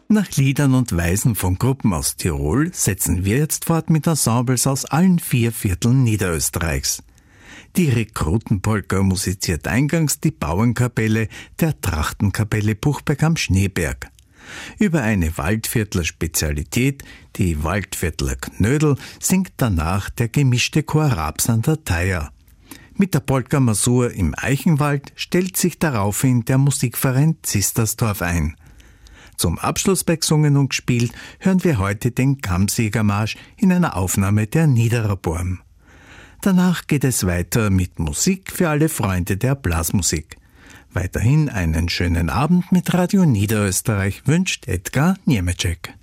Nach Liedern und Weisen von Gruppen aus Tirol setzen wir jetzt fort mit Ensembles aus allen 4 Vierteln Niederösterreichs. Die Rekrutenpolka musiziert eingangs die Bauernkapelle der Trachtenkapelle Buchberg am Schneeberg. Über eine Waldviertler Spezialität, die Waldviertler Knödel, singt danach der gemischte Chor Raps an der Theier. Mit der Polka-Masur im Eichenwald stellt sich daraufhin der Musikverein Zistersdorf ein. Zum Abschluss bei Gesungen und gespielt hören wir heute den Kammsiegermarsch in einer Aufnahme der Niederer Burm. Danach geht es weiter mit Musik für alle Freunde der Blasmusik. Weiterhin einen schönen Abend mit Radio Niederösterreich wünscht Edgar Niemeczek.